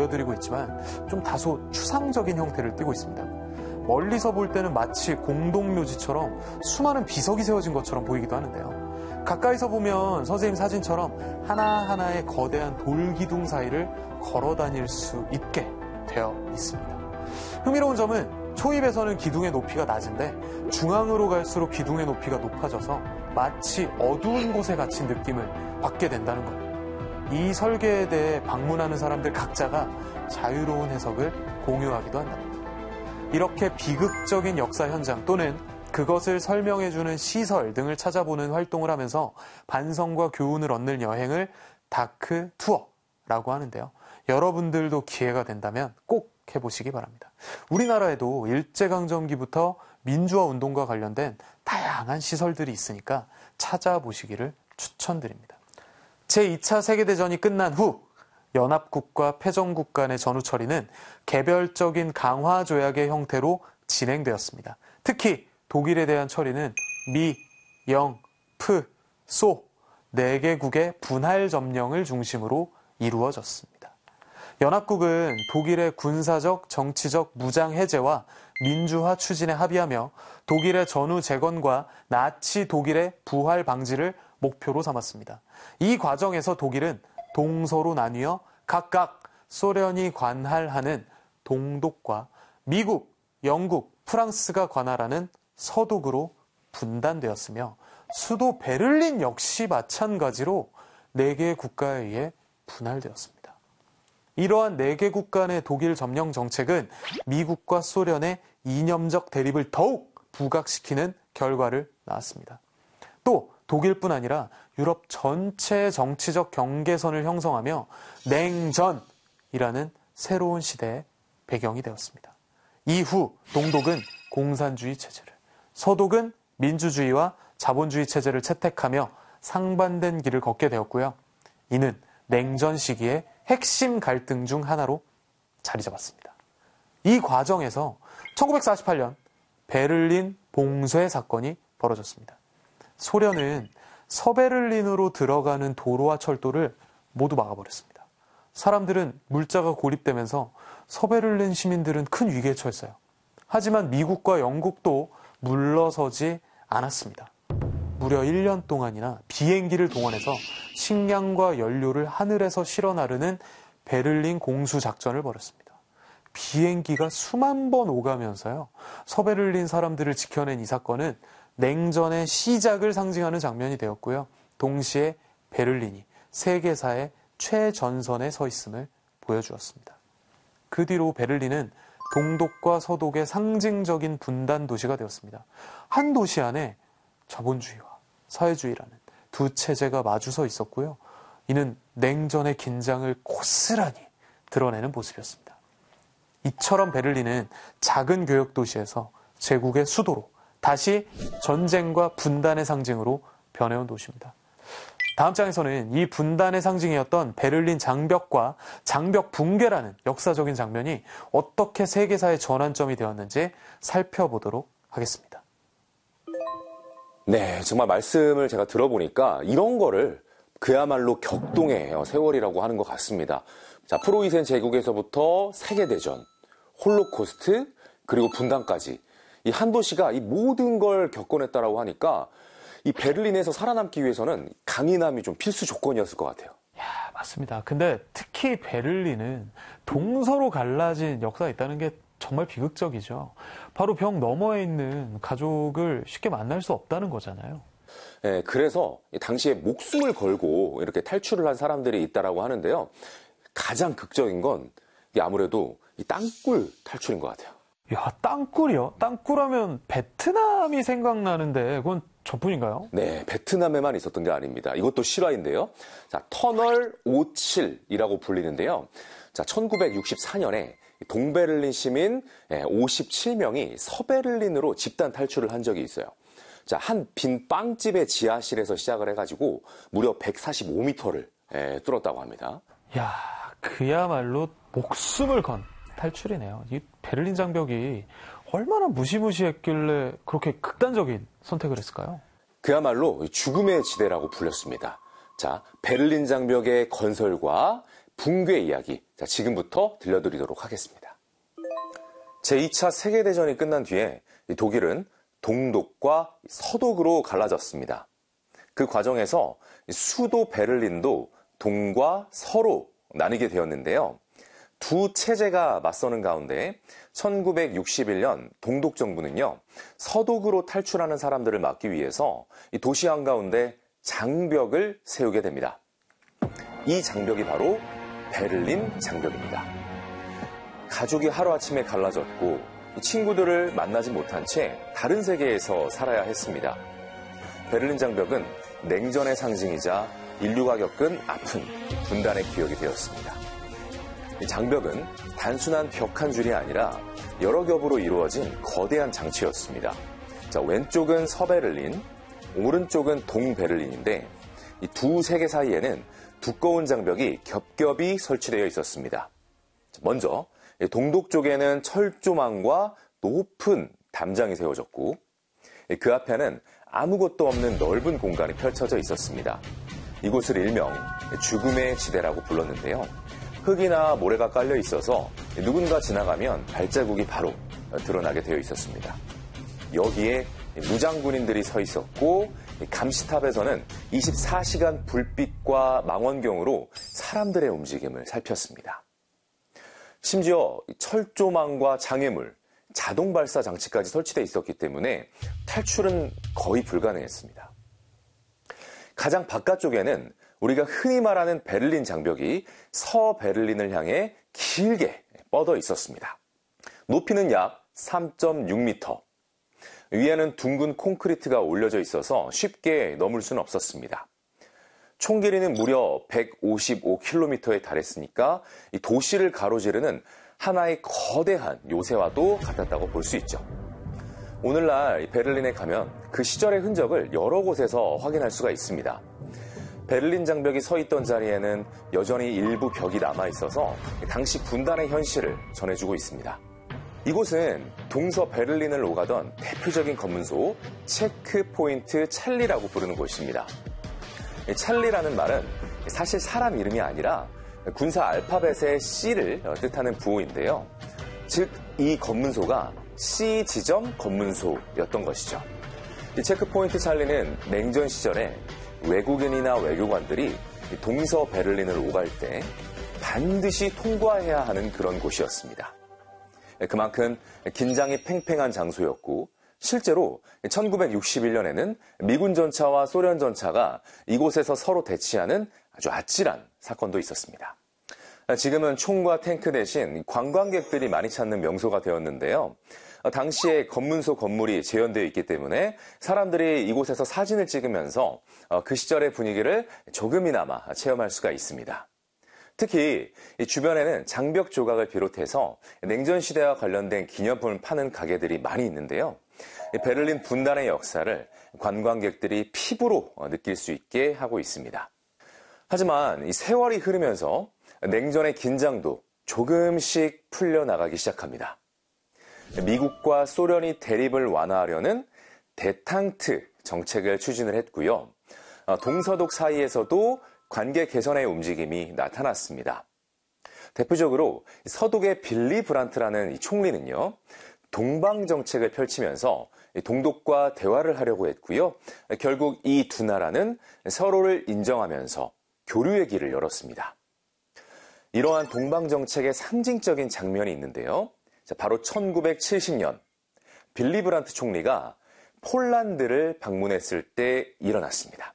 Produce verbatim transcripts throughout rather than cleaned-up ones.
보여드리고 있지만 좀 다소 추상적인 형태를 띠고 있습니다. 멀리서 볼 때는 마치 공동묘지처럼 수많은 비석이 세워진 것처럼 보이기도 하는데요. 가까이서 보면 선생님 사진처럼 하나하나의 거대한 돌기둥 사이를 걸어 다닐 수 있게 되어 있습니다. 흥미로운 점은 초입에서는 기둥의 높이가 낮은데 중앙으로 갈수록 기둥의 높이가 높아져서 마치 어두운 곳에 갇힌 느낌을 받게 된다는 겁니다. 이 설계에 대해 방문하는 사람들 각자가 자유로운 해석을 공유하기도 한답니다. 이렇게 비극적인 역사 현장 또는 그것을 설명해주는 시설 등을 찾아보는 활동을 하면서 반성과 교훈을 얻는 여행을 다크 투어라고 하는데요. 여러분들도 기회가 된다면 꼭 해보시기 바랍니다. 우리나라에도 일제강점기부터 민주화 운동과 관련된 다양한 시설들이 있으니까 찾아보시기를 추천드립니다. 제이 차 세계대전이 끝난 후 연합국과 패전국 간의 전후 처리는 개별적인 강화 조약의 형태로 진행되었습니다. 특히 독일에 대한 처리는 미, 영, 프, 소 네 개국의 분할 점령을 중심으로 이루어졌습니다. 연합국은 독일의 군사적, 정치적 무장 해제와 민주화 추진에 합의하며 독일의 전후 재건과 나치 독일의 부활 방지를 목표로 삼았습니다. 이 과정에서 독일은 동서로 나뉘어 각각 소련이 관할하는 동독과 미국, 영국, 프랑스가 관할하는 서독으로 분단되었으며 수도 베를린 역시 마찬가지로 네 개의 국가에 의해 분할되었습니다. 이러한 네 개국 간의 독일 점령 정책은 미국과 소련의 이념적 대립을 더욱 부각시키는 결과를 낳았습니다. 또 독일뿐 아니라 유럽 전체의 정치적 경계선을 형성하며 냉전이라는 새로운 시대의 배경이 되었습니다. 이후 동독은 공산주의 체제를, 서독은 민주주의와 자본주의 체제를 채택하며 상반된 길을 걷게 되었고요. 이는 냉전 시기의 핵심 갈등 중 하나로 자리 잡았습니다. 이 과정에서 천구백사십팔 년 베를린 봉쇄 사건이 벌어졌습니다. 소련은 서베를린으로 들어가는 도로와 철도를 모두 막아버렸습니다. 사람들은 물자가 고립되면서 서베를린 시민들은 큰 위기에 처했어요. 하지만 미국과 영국도 물러서지 않았습니다. 무려 일 년 동안이나 비행기를 동원해서 식량과 연료를 하늘에서 실어 나르는 베를린 공수 작전을 벌였습니다. 비행기가 수만 번 오가면서요. 서베를린 사람들을 지켜낸 이 사건은 냉전의 시작을 상징하는 장면이 되었고요. 동시에 베를린이 세계사의 최전선에 서 있음을 보여주었습니다. 그 뒤로 베를린은 동독과 서독의 상징적인 분단 도시가 되었습니다. 한 도시 안에 자본주의와 사회주의라는 두 체제가 마주서 있었고요. 이는 냉전의 긴장을 고스란히 드러내는 모습이었습니다. 이처럼 베를린은 작은 교역 도시에서 제국의 수도로 다시 전쟁과 분단의 상징으로 변해온 도시입니다. 다음 장에서는 이 분단의 상징이었던 베를린 장벽과 장벽 붕괴라는 역사적인 장면이 어떻게 세계사의 전환점이 되었는지 살펴보도록 하겠습니다. 네, 정말 말씀을 제가 들어보니까 이런 거를 그야말로 격동의 세월이라고 하는 것 같습니다. 자, 프로이센 제국에서부터 세계대전, 홀로코스트, 그리고 분단까지 이 한 도시가 이 모든 걸 겪어냈다라고 하니까 이 베를린에서 살아남기 위해서는 강인함이 좀 필수 조건이었을 것 같아요. 야, 맞습니다. 근데 특히 베를린은 동서로 갈라진 역사가 있다는 게 정말 비극적이죠. 바로 벽 너머에 있는 가족을 쉽게 만날 수 없다는 거잖아요. 네, 그래서 당시에 목숨을 걸고 이렇게 탈출을 한 사람들이 있다라고 하는데요. 가장 극적인 건 아무래도 이 땅굴 탈출인 것 같아요. 야, 땅굴이요? 땅굴하면 베트남이 생각나는데 그건 저뿐인가요? 네, 베트남에만 있었던 게 아닙니다. 이것도 실화인데요. 자, 터널 오십칠이라고 불리는데요. 자, 천구백육십사 년에 동베를린 시민 오십칠 명이 서베를린으로 집단 탈출을 한 적이 있어요. 자, 한 빈 빵집의 지하실에서 시작을 해가지고 무려 백사십오 미터를 뚫었다고 합니다. 야, 그야말로 목숨을 건 탈출이네요. 이 베를린 장벽이 얼마나 무시무시했길래 그렇게 극단적인 선택을 했을까요? 그야말로 죽음의 지대라고 불렸습니다. 자, 베를린 장벽의 건설과 붕괴 이야기, 자, 지금부터 들려드리도록 하겠습니다. 제이 차 세계대전이 끝난 뒤에 독일은 동독과 서독으로 갈라졌습니다. 그 과정에서 수도 베를린도 동과 서로 나뉘게 되었는데요. 두 체제가 맞서는 가운데 천구백육십일 년 동독 정부는요, 서독으로 탈출하는 사람들을 막기 위해서 이 도시 한가운데 장벽을 세우게 됩니다. 이 장벽이 바로 베를린 장벽입니다. 가족이 하루아침에 갈라졌고 친구들을 만나지 못한 채 다른 세계에서 살아야 했습니다. 베를린 장벽은 냉전의 상징이자 인류가 겪은 아픈 분단의 기억이 되었습니다. 이 장벽은 단순한 벽 한 줄이 아니라 여러 겹으로 이루어진 거대한 장치였습니다. 자, 왼쪽은 서베를린, 오른쪽은 동베를린인데 이 두 세계 사이에는 두꺼운 장벽이 겹겹이 설치되어 있었습니다. 먼저 동독 쪽에는 철조망과 높은 담장이 세워졌고 그 앞에는 아무것도 없는 넓은 공간이 펼쳐져 있었습니다. 이곳을 일명 죽음의 지대라고 불렀는데요. 흙이나 모래가 깔려 있어서 누군가 지나가면 발자국이 바로 드러나게 되어 있었습니다. 여기에 무장군인들이 서 있었고 감시탑에서는 이십사 시간 불빛과 망원경으로 사람들의 움직임을 살폈습니다. 심지어 철조망과 장애물, 자동 발사 장치까지 설치되어 있었기 때문에 탈출은 거의 불가능했습니다. 가장 바깥쪽에는 우리가 흔히 말하는 베를린 장벽이 서베를린을 향해 길게 뻗어 있었습니다. 높이는 약 삼 점 육 미터. 위에는 둥근 콘크리트가 올려져 있어서 쉽게 넘을 수는 없었습니다. 총 길이는 무려 백오십오 킬로미터에 달했으니까 이 도시를 가로지르는 하나의 거대한 요새와도 같았다고 볼 수 있죠. 오늘날 베를린에 가면 그 시절의 흔적을 여러 곳에서 확인할 수가 있습니다. 베를린 장벽이 서 있던 자리에는 여전히 일부 벽이 남아있어서 당시 분단의 현실을 전해주고 있습니다. 이곳은 동서 베를린을 오가던 대표적인 검문소 체크포인트 찰리라고 부르는 곳입니다. 찰리라는 말은 사실 사람 이름이 아니라 군사 알파벳의 C를 뜻하는 부호인데요. 즉, 이 검문소가 C 지점 검문소였던 것이죠. 이 체크포인트 찰리는 냉전 시절에 외국인이나 외교관들이 동서 베를린을 오갈 때 반드시 통과해야 하는 그런 곳이었습니다. 그만큼 긴장이 팽팽한 장소였고 실제로 천구백육십일 년에는 미군 전차와 소련 전차가 이곳에서 서로 대치하는 아주 아찔한 사건도 있었습니다. 지금은 총과 탱크 대신 관광객들이 많이 찾는 명소가 되었는데요. 당시에 검문소 건물이 재현되어 있기 때문에 사람들이 이곳에서 사진을 찍으면서 그 시절의 분위기를 조금이나마 체험할 수가 있습니다. 특히 이 주변에는 장벽 조각을 비롯해서 냉전 시대와 관련된 기념품을 파는 가게들이 많이 있는데요. 베를린 분단의 역사를 관광객들이 피부로 느낄 수 있게 하고 있습니다. 하지만 이 세월이 흐르면서 냉전의 긴장도 조금씩 풀려나가기 시작합니다. 미국과 소련이 대립을 완화하려는 데탕트 정책을 추진을 했고요. 동서독 사이에서도 관계 개선의 움직임이 나타났습니다. 대표적으로 서독의 빌리 브란트라는 이 총리는요, 동방 정책을 펼치면서 동독과 대화를 하려고 했고요. 결국 이 두 나라는 서로를 인정하면서 교류의 길을 열었습니다. 이러한 동방 정책의 상징적인 장면이 있는데요. 바로 천구백칠십 년 빌리 브란트 총리가 폴란드를 방문했을 때 일어났습니다.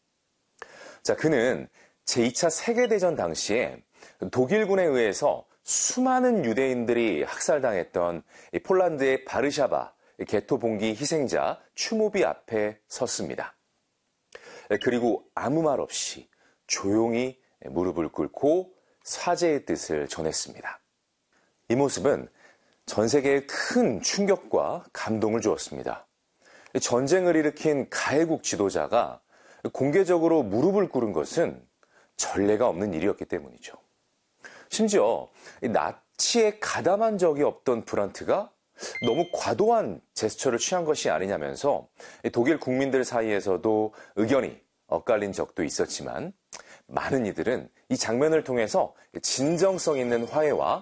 자, 그는 제이 차 세계대전 당시에 독일군에 의해서 수많은 유대인들이 학살당했던 폴란드의 바르샤바 게토 봉기 희생자 추모비 앞에 섰습니다. 그리고 아무 말 없이 조용히 무릎을 꿇고 사죄의 뜻을 전했습니다. 이 모습은 전 세계에 큰 충격과 감동을 주었습니다. 전쟁을 일으킨 가해국 지도자가 공개적으로 무릎을 꿇은 것은 전례가 없는 일이었기 때문이죠. 심지어 나치에 가담한 적이 없던 브란트가 너무 과도한 제스처를 취한 것이 아니냐면서 독일 국민들 사이에서도 의견이 엇갈린 적도 있었지만 많은 이들은 이 장면을 통해서 진정성 있는 화해와